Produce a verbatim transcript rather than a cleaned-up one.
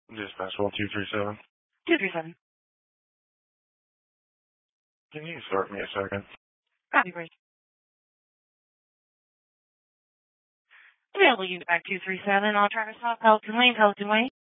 Dispatch one two three seven. two three seven. Can you start me a second? Copy, Bridge. Available unit back two three seven. All Travis Hawk, Pelican Lane, Pelican Way.